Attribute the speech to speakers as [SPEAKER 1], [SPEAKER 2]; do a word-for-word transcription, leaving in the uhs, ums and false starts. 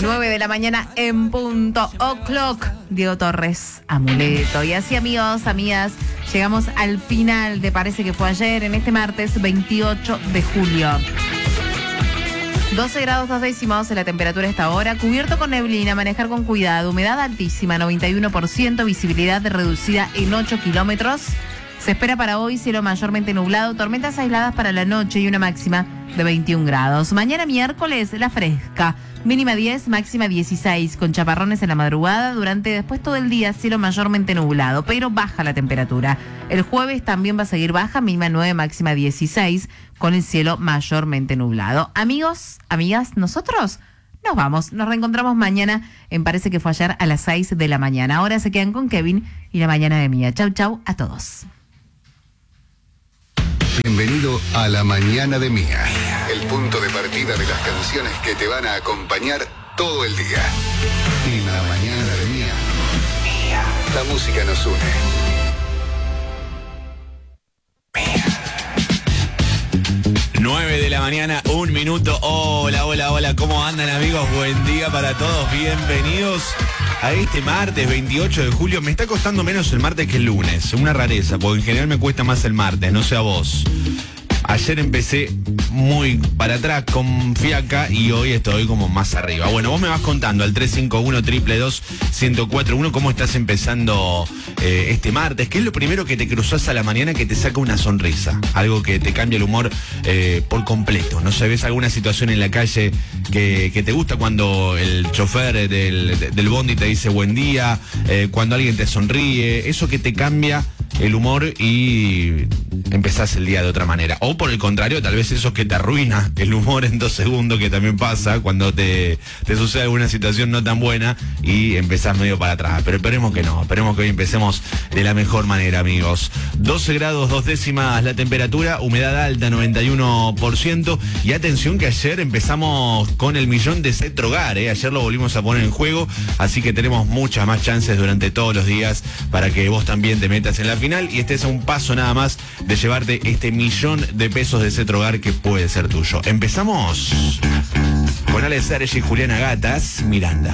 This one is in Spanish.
[SPEAKER 1] nueve de la mañana en punto. O'clock. Diego Torres, Amuleto. Y así, amigos, amigas, llegamos al final de Parece que fue ayer, en este martes veintiocho de julio. doce grados dos décimos en la temperatura a esta hora, cubierto con neblina, manejar con cuidado, humedad altísima, noventa y uno por ciento, visibilidad reducida en ocho kilómetros. Se espera para hoy cielo mayormente nublado, tormentas aisladas para la noche y una máxima de veintiún grados. Mañana miércoles, la fresca, mínima diez, máxima dieciséis, con chaparrones en la madrugada. Durante después todo el día, cielo mayormente nublado, pero baja la temperatura. El jueves también va a seguir baja, mínima nueve, máxima dieciséis, con el cielo mayormente nublado. Amigos, amigas, nosotros nos vamos. Nos reencontramos mañana en Parece que fue ayer a las seis de la mañana. Ahora se quedan con Kevin y la mañana de Mía. Chau, chau a todos.
[SPEAKER 2] Bienvenido a La Mañana de Mía, el punto de partida de las canciones que te van a acompañar todo el día. En La Mañana de Mía, Mía, la música nos une.
[SPEAKER 3] nueve de la mañana, un minuto. Hola, hola, hola. ¿Cómo andan, amigos? Buen día para todos. Bienvenidos a este martes veintiocho de julio. Me está costando menos el martes que el lunes. Una rareza, porque en general me cuesta más el martes, no sé a vos. Ayer empecé muy para atrás con fiaca y hoy estoy como más arriba. Bueno, vos me vas contando al tres cinco uno, dos dos dos, uno cero cuatro uno cómo estás empezando eh, este martes. ¿Qué es lo primero que te cruzás a la mañana que te saca una sonrisa? Algo que te cambia el humor eh, por completo. No sé, ves alguna situación en la calle que, que te gusta cuando el chofer del, del bondi te dice buen día, eh, cuando alguien te sonríe, eso que te cambia el humor y empezás el día de otra manera. O por el contrario, tal vez eso que te arruina el humor en dos segundos, que también pasa cuando te, te sucede alguna situación no tan buena y empezás medio para atrás. Pero esperemos que no, esperemos que hoy empecemos de la mejor manera, amigos. doce grados dos décimas la temperatura, humedad alta noventa y uno por ciento. Y atención que ayer empezamos con el millón de Cetrogar, ¿eh? Ayer lo volvimos a poner en juego, así que tenemos muchas más chances durante todos los días para que vos también te metas en la final y estés a un paso nada más de llevarte este millón de pesos de Cetrogar que puede ser tuyo. Empezamos con Ale Sergi y Juliana Gatas, Miranda.